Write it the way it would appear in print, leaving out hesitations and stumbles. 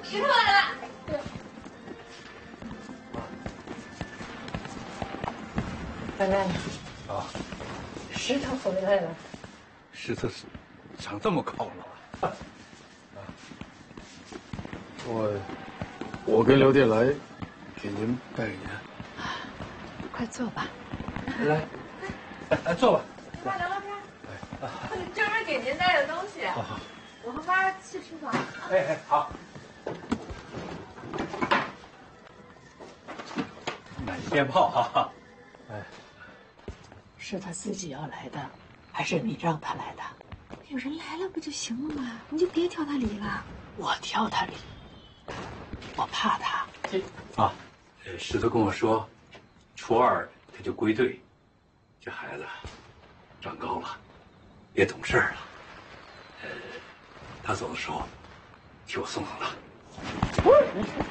石头来了。奶奶。啊。石头回来了。 石头长这么高了。 我跟刘店来给您拜个年。 快坐吧。 来坐吧。 妈聊聊天。我专门给您带的东西。我和妈去厨房。 哎，好。买鞭炮哈。哎， 是他自己要来的，还是你让他来的？ 有人来了不就行了吗？你就别挑他理了。 我挑他理，我怕他。 啊，石头跟我说，初二他就归队。这孩子长高了，也懂事了。他走的时候替我送送他。